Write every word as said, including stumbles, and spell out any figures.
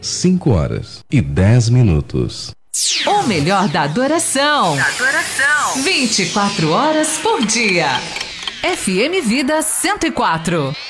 cinco horas e dez minutos. O melhor da adoração. Da adoração. vinte e quatro horas por dia. F M Vida cento e quatro.